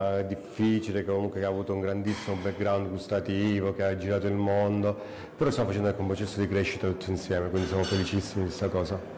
difficile, comunque che ha avuto un grandissimo background gustativo, che ha girato il mondo, però stiamo facendo anche un processo di crescita tutti insieme, quindi siamo felicissimi di questa cosa.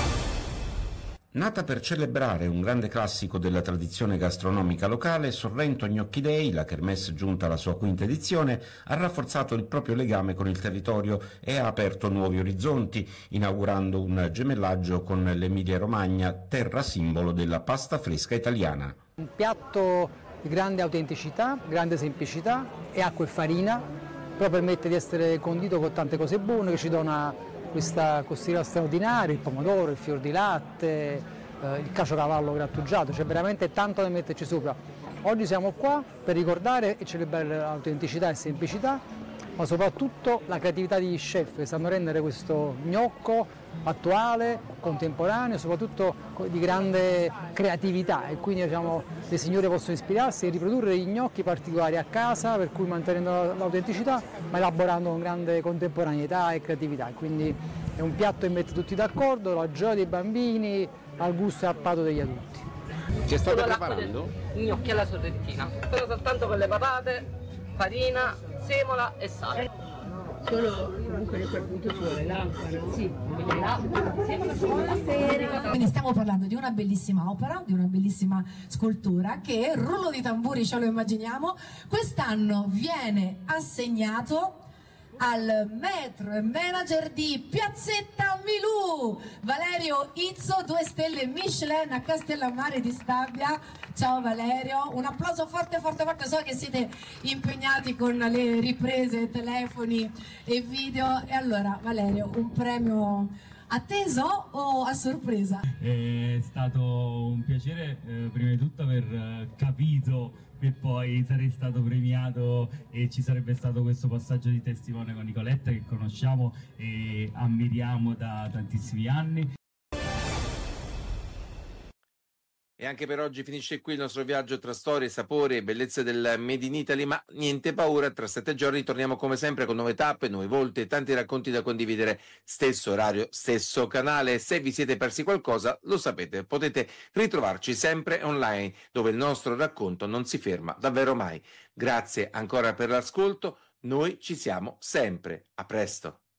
Nata per celebrare un grande classico della tradizione gastronomica locale, Sorrento Gnocchi Day, la kermesse giunta alla sua quinta edizione, ha rafforzato il proprio legame con il territorio e ha aperto nuovi orizzonti, inaugurando un gemellaggio con l'Emilia-Romagna, terra simbolo della pasta fresca italiana. Un piatto di grande autenticità, grande semplicità, e acqua e farina, però permette di essere condito con tante cose buone che ci dona questa costina straordinaria, il pomodoro, il fior di latte, il caciocavallo grattugiato, c'è veramente tanto da metterci sopra. Oggi siamo qua per ricordare e celebrare l'autenticità e semplicità, ma soprattutto la creatività degli chef che sanno rendere questo gnocco attuale, contemporaneo, soprattutto di grande creatività, e quindi diciamo, le signore possono ispirarsi e riprodurre gli gnocchi particolari a casa, per cui mantenendo l'autenticità ma elaborando con grande contemporaneità e creatività. Quindi è un piatto che mette tutti d'accordo, la gioia dei bambini al gusto e al palato degli adulti. Ci state preparando? Gnocchi alla sorrentina, sono soltanto con le patate, farina, semola e sale. Solo comunque quel punto ci vuole l'acqua, no? Sì, buonasera. Quindi stiamo parlando di una bellissima opera, di una bellissima scultura che, rullo di tamburi ce lo immaginiamo, quest'anno viene assegnato al maître e manager di Piazzetta Milù, Valerio Izzo, 2 stelle Michelin a Castellammare di Stabia. Ciao Valerio, un applauso forte forte forte, so che siete impegnati con le riprese, telefoni e video. E allora Valerio, un premio atteso o a sorpresa? È stato un piacere prima di tutto aver capito che poi sarei stato premiato e ci sarebbe stato questo passaggio di testimone con Nicoletta, che conosciamo e ammiriamo da tantissimi anni. E anche per oggi finisce qui il nostro viaggio tra storie, sapori e bellezze del Made in Italy, ma niente paura, tra 7 giorni torniamo come sempre con nuove tappe, nuovi volti e tanti racconti da condividere, stesso orario, stesso canale. Se vi siete persi qualcosa, lo sapete, potete ritrovarci sempre online, dove il nostro racconto non si ferma davvero mai. Grazie ancora per l'ascolto, noi ci siamo sempre. A presto.